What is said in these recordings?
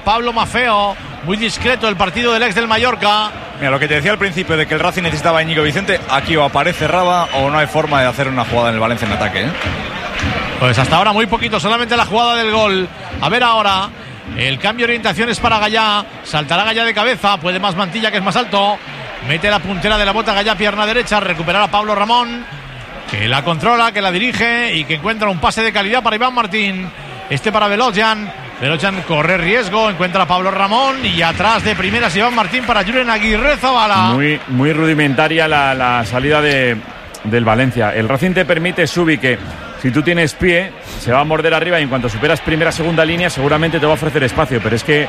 Pablo Maffeo. Muy discreto el partido del ex del Mallorca. Mira, lo que te decía al principio de que el Racing necesitaba a Íñigo Vicente, aquí o aparece Raba o no hay forma de hacer una jugada en el Valencia en ataque, ¿eh? Pues hasta ahora muy poquito, solamente la jugada del gol. A ver ahora, el cambio de orientación es para Gallá. Saltará Gallá de cabeza, puede más Mantilla, que es más alto. Mete la puntera de la bota Gallá, pierna derecha, recuperará a Pablo Ramón, que la controla, que la dirige y que encuentra un pase de calidad para Iván Martín. Este para Velocian. Velocian corre riesgo, encuentra a Pablo Ramón y atrás de primeras Iván Martín para Julen Aguirrezabala. Muy rudimentaria la salida del Valencia. El Racing te permite, Subi, que si tú tienes pie, se va a morder arriba y en cuanto superas primera, segunda línea, seguramente te va a ofrecer espacio, pero es que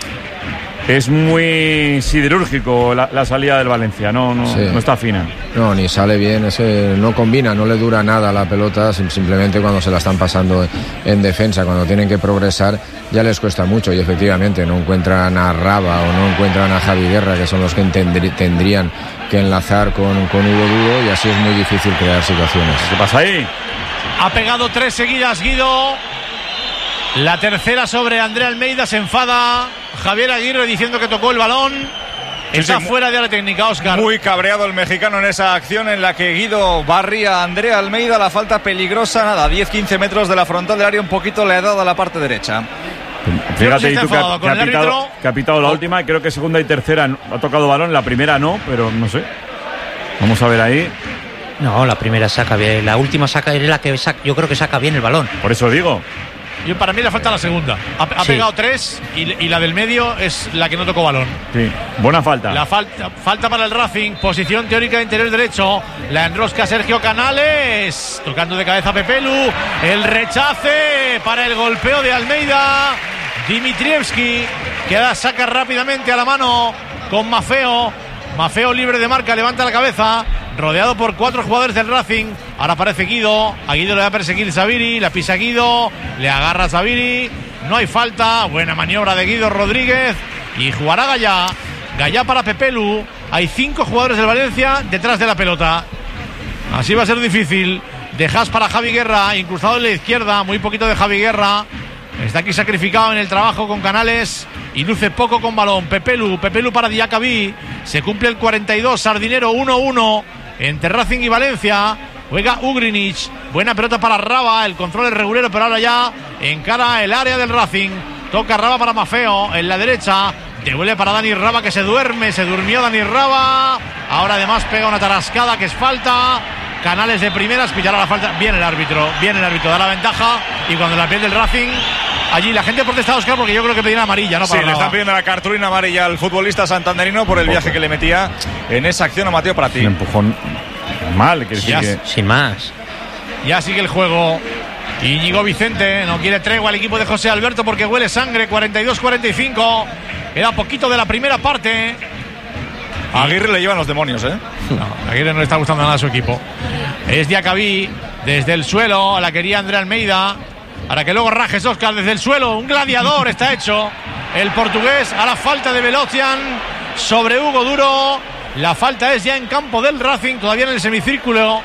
es muy siderúrgico la salida del Valencia, no está fina. No, ni sale bien, no combina, no le dura nada la pelota, simplemente cuando se la están pasando en defensa, cuando tienen que progresar, ya les cuesta mucho y efectivamente no encuentran a Raba o no encuentran a Javi Guerra, que son los que tendrían que enlazar con Hugo Duro, y así es muy difícil crear situaciones. ¿Qué pasa ahí? Ha pegado 3 seguidas Guido. La tercera sobre André Almeida, se enfada Javier Aguirre diciendo que tocó el balón. Está fuera de la técnica, Óscar. Muy cabreado el mexicano en esa acción en la que Guido barría a André Almeida. La falta peligrosa, nada, 10-15 metros de la frontal del área, un poquito le ha dado a la parte derecha. Fíjate, y tú que ha pitado la última, creo que segunda y tercera ha tocado balón, la primera no, pero no sé. Vamos a ver ahí. No, la primera saca bien, la última saca es la que yo creo que saca bien el balón. Por eso digo. Para mí le falta la segunda. Ha pegado 3 y la del medio es la que no tocó balón. Sí, buena falta. La falta para el Racing, posición teórica de interior derecho. La enrosca Sergio Canales, tocando de cabeza a Pepelu. El rechace para el golpeo de Almeida. Dimitrievski, que ahora saca rápidamente a la mano con Maffeo. Maffeo libre de marca, levanta la cabeza, rodeado por 4 jugadores del Racing. Ahora aparece Guido. A Guido le va a perseguir Zaviri, la pisa Guido, le agarra Zaviri, no hay falta. Buena maniobra de Guido Rodríguez y jugará Gallá. Gallá para Pepelu. Hay 5 jugadores del Valencia detrás de la pelota. Así va a ser difícil. Dejas para Javi Guerra, incrustado en la izquierda, muy poquito de Javi Guerra. Está aquí sacrificado en el trabajo con Canales y luce poco con balón. Pepelu para Diacabí. Se cumple el 42, Sardinero 1-1 entre Racing y Valencia. Juega Ugrinic, buena pelota para Raba, el control es regulero, pero ahora ya encara el área del Racing. Toca Raba para Maffeo en la derecha, devuelve para Dani Raba, que se durmió Dani Raba. Ahora además pega una tarascada que es falta. Canales de primeras, pillará la falta. Viene el árbitro, da la ventaja. Y cuando la pierde el Racing, allí la gente protesta, Óscar, porque yo creo que pedían amarilla, ¿no? Sí, le están pidiendo la cartulina amarilla al futbolista santanderino por el viaje que le metía en esa acción a Mateo Pratí. Un empujón mal, que sin más. Ya sigue el juego. Íñigo Vicente no quiere tregua al equipo de José Alberto porque huele sangre. 42-45. Queda poquito de la primera parte. A Aguirre le llevan los demonios, ¿eh? No, a Aguirre no le está gustando nada a su equipo. Es Diacabí desde el suelo. La quería André Almeida. Para que luego rajes, Óscar, desde el suelo. Un gladiador está hecho el portugués. A la falta de Velocian sobre Hugo Duro. La falta es ya en campo del Racing, todavía en el semicírculo.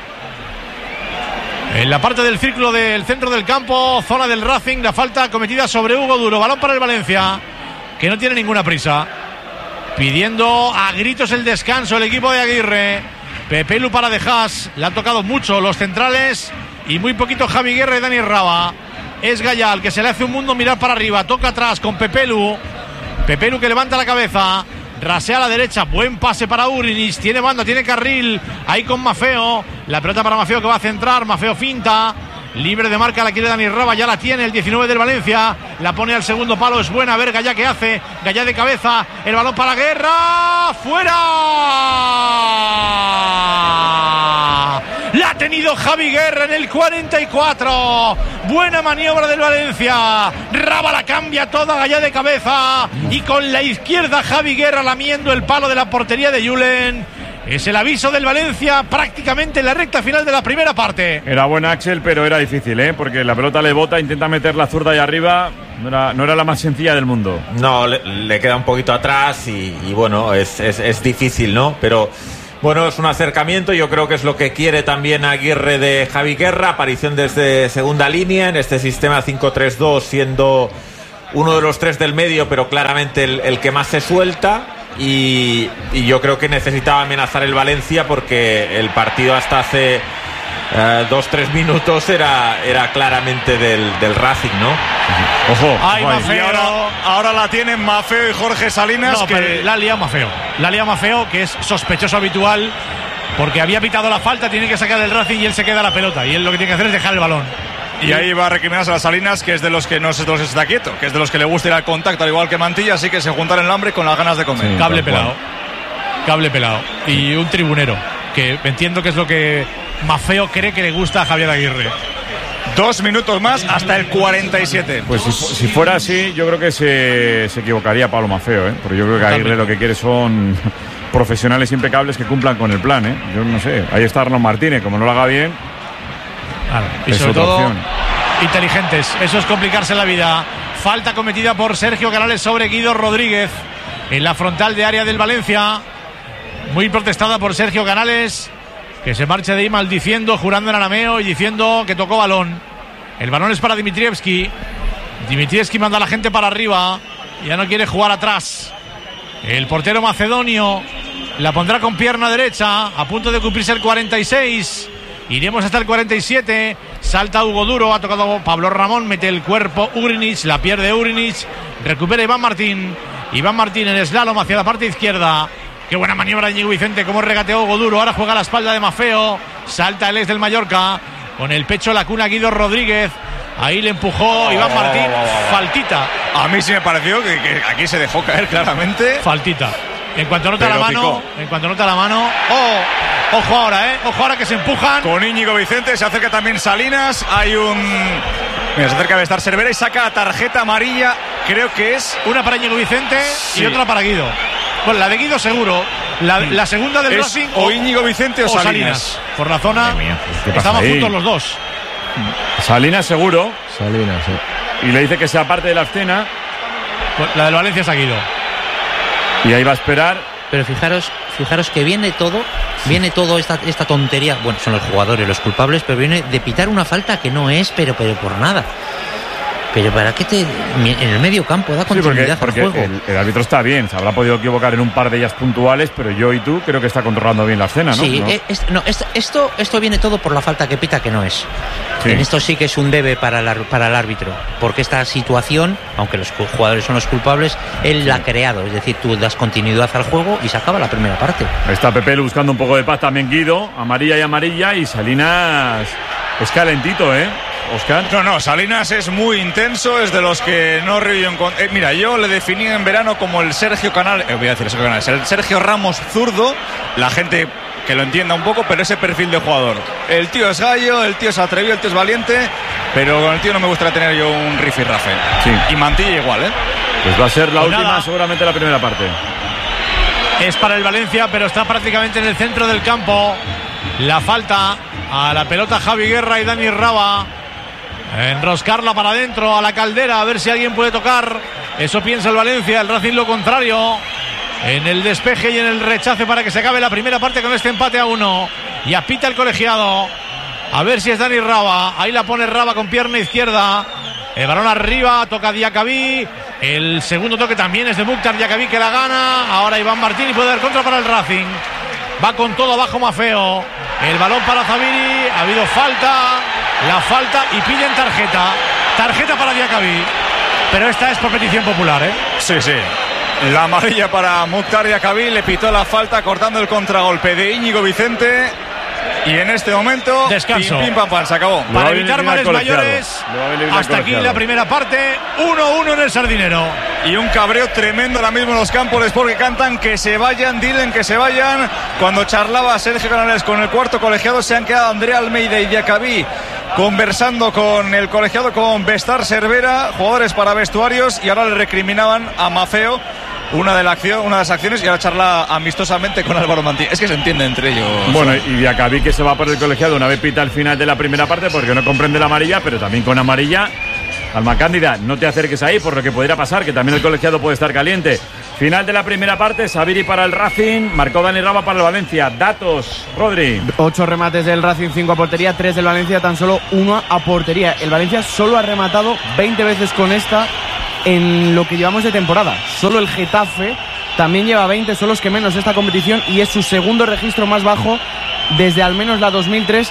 En la parte del círculo del centro del campo, zona del Racing, la falta cometida sobre Hugo Duro. Balón para el Valencia, que no tiene ninguna prisa. Pidiendo a gritos el descanso el equipo de Aguirre. Pepelu para De Haas. Le han tocado mucho los centrales y muy poquito Javi Guerra y Dani Raba. Es Gallá el que se le hace un mundo mirar para arriba. Toca atrás con Pepelu. Pepelu que levanta la cabeza. Rasea a la derecha. Buen pase para Urinis. Tiene banda, tiene carril. Ahí con Maffeo. La pelota para Maffeo que va a centrar. Maffeo finta. Libre de marca, la quiere Dani Raba, ya la tiene el 19 del Valencia, la pone al segundo palo, es buena, a ver Gallá qué hace, Gallá de cabeza, el balón para Guerra, ¡fuera! La ha tenido Javi Guerra en el 44, buena maniobra del Valencia, Raba la cambia toda, Gallá de cabeza, y con la izquierda Javi Guerra lamiendo el palo de la portería de Julen. Es el aviso del Valencia prácticamente en la recta final de la primera parte. Era buena Axel, pero era difícil, porque la pelota le bota, intenta meter la zurda ahí arriba. No era la más sencilla del mundo. No, le queda un poquito atrás y bueno, es difícil, ¿no? Pero bueno, es un acercamiento, yo creo que es lo que quiere también Aguirre de Javi Guerra. Aparición desde segunda línea en este sistema 5-3-2, siendo uno de los tres del medio, pero claramente el que más se suelta. Y yo creo que necesitaba amenazar el Valencia, porque el partido hasta hace 2-3 minutos era claramente del Racing, ¿no? Ojo. Ay, Mafeo. Ahora la tienen Mafeo y Jorge Salinas. No, pero la lía Mafeo. La lía Mafeo, que es sospechoso habitual, porque había pitado la falta, tiene que sacar el Racing y él se queda la pelota. Y él lo que tiene que hacer es dejar el balón. Y ahí va a recriminarse a las Salinas, que es de los que no se los está quieto, que es de los que le gusta ir al contacto, al igual que Mantilla, así que se juntaron el hambre con las ganas de comer. Sí. Cable pelado. Y un tribunero, que entiendo que es lo que Mafeo cree que le gusta a Javier Aguirre. 2 minutos más hasta el 47. Pues si fuera así, yo creo que se equivocaría Pablo Mafeo, ¿eh? Porque yo creo que Aguirre lo que quiere son profesionales impecables que cumplan con el plan, ¿eh? Yo no sé. Ahí está Arnaud Martínez, como no lo haga bien. Claro. Y sobre todo inteligentes. Eso es complicarse la vida. Falta cometida por Sergio Canales sobre Guido Rodríguez en la frontal de área del Valencia. Muy protestada por Sergio Canales, que se marcha de ahí maldiciendo, jurando en arameo y diciendo que tocó balón. El balón es para Dimitrievski. Dimitrievski manda a la gente para arriba. Ya no quiere jugar atrás. El portero macedonio la pondrá con pierna derecha, a punto de cumplirse el 46. Iremos hasta el 47. Salta Hugo Duro, ha tocado Pablo Ramón, mete el cuerpo Ugrinic, la pierde Ugrinic, recupera Iván Martín. Iván Martín en slalom hacia la parte izquierda. Qué buena maniobra de Íñigo Vicente, cómo regateó Hugo Duro. Ahora juega a la espalda de Mafeo. Salta el ex del Mallorca, con el pecho la cuna Guido Rodríguez. Ahí le empujó Iván Martín. Faltita. A mí sí me pareció que aquí se dejó caer claramente. Faltita. En cuanto nota la mano. Ojo ahora, Ojo ahora que se empujan. Con Íñigo Vicente, se acerca también Salinas. Mira, se acerca a estar Cervera y saca tarjeta amarilla. Creo que es una para Íñigo Vicente, sí, y otra para Guido. Bueno, la de Guido seguro. La segunda del Racing. O Íñigo Vicente o Salinas. Por la zona. Estaban juntos los dos. Salinas seguro. Salinas, sí. Y le dice que sea parte de la escena. La del Valencia es a Guido. Y ahí va a esperar. Pero fijaros que viene todo esta tontería. Bueno, son los jugadores los culpables, pero viene de pitar una falta que no es, pero por nada. Pero ¿para qué en el medio campo da continuidad al juego? El árbitro está bien, se habrá podido equivocar en un par de ellas puntuales, pero yo y tú creo que está controlando bien la escena, ¿no? Sí, esto viene todo por la falta que pita, que no es. Sí. En esto sí que es un debe para el árbitro, porque esta situación, aunque los jugadores son los culpables, él la ha creado. Es decir, tú das continuidad al juego y se acaba la primera parte. Está Pepelu buscando un poco de paz también, Guido, amarilla, y Salinas es calentito, Oscar. No, Salinas es muy intenso, es de los que no río mira, yo le definí en verano como el Sergio Canales, el Sergio Ramos zurdo, la gente que lo entienda un poco, pero ese perfil de jugador. El tío es gallo, el tío es atrevido, el tío es valiente, pero con el tío no me gustaría tener yo un rifirrafe. Sí. Y Mantilla igual, Pues va a ser la Pues última, nada, seguramente la primera parte. Es para el Valencia, pero está prácticamente en el centro del campo. La falta a la pelota Javi Guerra y Dani Raba. Enroscarla para adentro a la caldera, a ver si alguien puede tocar. Eso piensa el Valencia, el Racing lo contrario. En el despeje y en el rechace para que se acabe la primera parte con este empate a 1. Y apita el colegiado. A ver si es Dani Raba. Ahí la pone Raba con pierna izquierda. El balón arriba, toca Diacabí. El segundo toque también es de Mukhtar Diacabí, que la gana. Ahora Iván Martín y puede dar contra para el Racing. Va con todo abajo Mafeo. El balón para Zaviri. Ha habido falta. La falta y piden tarjeta. Tarjeta para Diacabí. Pero esta es por petición popular, Sí. La amarilla para Mukhtar Diacabí, le pitó la falta cortando el contragolpe de Íñigo Vicente. Y en este momento, descanso. Pim, pam, pam, se acabó. Para evitar males mayores, hasta aquí la primera parte. 1-1 en el Sardinero. Y un cabreo tremendo ahora mismo en los campos porque cantan que se vayan, dilen que se vayan. Cuando charlaba Sergio Canales con el cuarto colegiado, se han quedado Andrea Almeida y Diacabí conversando con el colegiado, con Bestar Cervera, jugadores para vestuarios, y ahora le recriminaban a Mafeo una de las acciones, y ahora charla amistosamente con Álvaro Mantilla. Es que se entiende entre ellos. Bueno, y Diacabí, que se va por el colegiado una vez pita al final de la primera parte porque no comprende la amarilla, pero también con amarilla. Alma Cándida, no te acerques ahí por lo que podría pasar, que también el colegiado puede estar caliente. Final de la primera parte, Zaviri para el Racing, marcó Dani Raba para el Valencia. Datos, Rodri. 8 remates del Racing, 5 a portería, 3 del Valencia, tan solo 1 a portería. El Valencia solo ha rematado 20 veces con esta en lo que llevamos de temporada. Solo el Getafe también lleva 20, son los que menos esta competición y es su segundo registro más bajo desde al menos la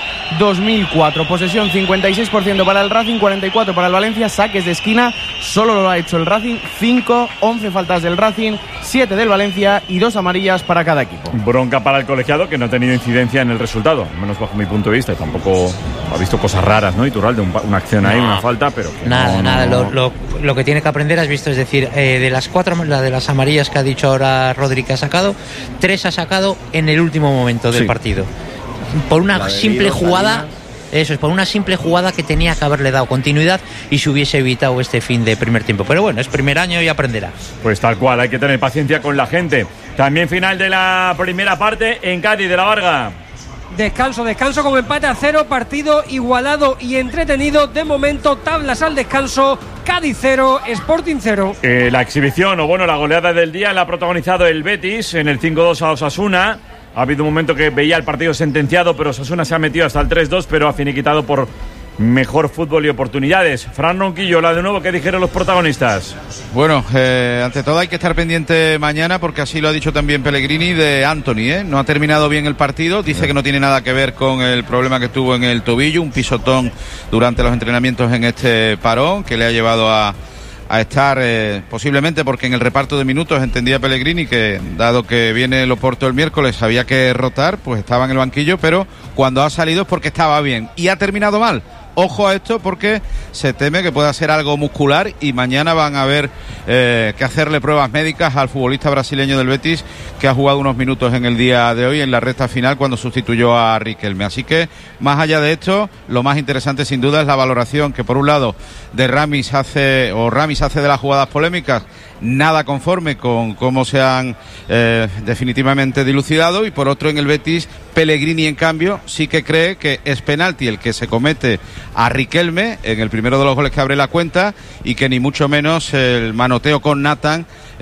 2003-2004. Posesión 56% para el Racing, 44% para el Valencia. Saques de esquina solo lo ha hecho el Racing, 5, 11 faltas del Racing, 7 del Valencia y 2 amarillas para cada equipo. Bronca para el colegiado, que no ha tenido incidencia en el resultado, al menos bajo mi punto de vista, y tampoco ha visto cosas raras, ¿no? Iturralde, una acción ahí, una falta, pero nada. Lo que tiene que aprender, has visto, es decir, de las 4, la de las amarillas que ha dicho ahora Rodri que ha sacado, 3 ha sacado en el último momento del partido. Por una simple jugada, eso es, por una simple jugada que tenía que haberle dado continuidad y se hubiese evitado este fin de primer tiempo. Pero bueno, es primer año y aprenderá. Pues tal cual, hay que tener paciencia con la gente. También final de la primera parte en Cádiz, de la Varga. Descanso con empate a 0, partido igualado y entretenido. De momento, tablas al descanso, Cádiz 0, Sporting 0. La exhibición, o bueno, la goleada del día la ha protagonizado el Betis en el 5-2 a Osasuna. Ha habido un momento que veía el partido sentenciado, pero Osasuna se ha metido hasta el 3-2, pero ha finiquitado por mejor fútbol y oportunidades. Fran Ronquillo, de nuevo, ¿qué dijeron los protagonistas? Bueno, ante todo hay que estar pendiente mañana, porque así lo ha dicho también Pellegrini, de Anthony, No ha terminado bien el partido, dice que no tiene nada que ver con el problema que tuvo en el tobillo, un pisotón durante los entrenamientos en este parón, que le ha llevado a estar posiblemente porque en el reparto de minutos entendía Pellegrini que, dado que viene el Oporto el miércoles, había que rotar, pues estaba en el banquillo, pero cuando ha salido es porque estaba bien y ha terminado mal. Ojo a esto, porque se teme que pueda ser algo muscular y mañana van a haber que hacerle pruebas médicas al futbolista brasileño del Betis, que ha jugado unos minutos en el día de hoy en la recta final cuando sustituyó a Riquelme. Así que, más allá de esto, lo más interesante sin duda es la valoración que, por un lado, de Ramis hace de las jugadas polémicas, nada conforme con cómo se han definitivamente dilucidado, y por otro, en el Betis, Pellegrini, en cambio, sí que cree que es penalti el que se comete a Riquelme en el primero de los goles que abre la cuenta, y que ni mucho menos el manoteo con Nathan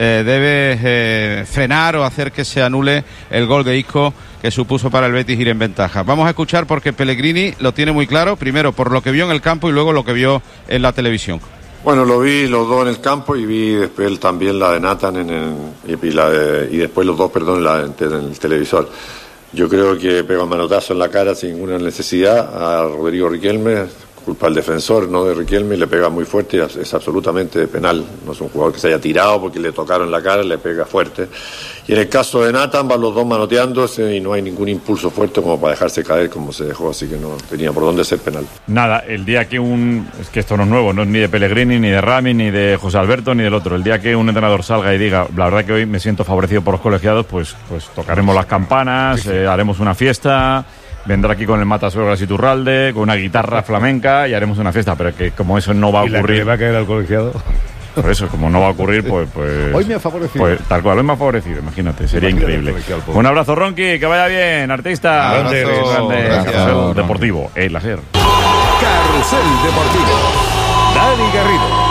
debe frenar o hacer que se anule el gol de Isco que supuso para el Betis ir en ventaja. Vamos a escuchar, porque Pellegrini lo tiene muy claro, primero por lo que vio en el campo y luego lo que vio en la televisión. Bueno, lo vi los dos en el campo y vi después también la de Nathan y después los dos, en el televisor. Yo creo que pega un manotazo en la cara sin ninguna necesidad a Rodrigo Riquelme, culpa al defensor, no de Riquelme, y le pega muy fuerte y es absolutamente penal. No es un jugador que se haya tirado porque le tocaron la cara, le pega fuerte. Y en el caso de Nathan van los dos manoteándose y no hay ningún impulso fuerte como para dejarse caer como se dejó, así que no tenía por dónde ser penal. Nada, el día que es que esto no es nuevo, no es ni de Pellegrini, ni de Rami, ni de José Alberto, ni del otro. El día que un entrenador salga y diga, la verdad que hoy me siento favorecido por los colegiados, pues tocaremos las campanas, haremos una fiesta. Vendrá aquí con el Matasuegras Iturralde, con una guitarra flamenca y haremos una fiesta, pero que como eso no va a ocurrir. ¿Y la que le va a caer al colegiado? Por eso, como no va a ocurrir, pues hoy me ha favorecido. Pues tal cual, hoy me ha favorecido, imagínate, sería increíble. Un abrazo, Ronqui, que vaya bien, artista. Grande, Carrusel Deportivo, la SER. Carrusel Deportivo. Dani Garrido.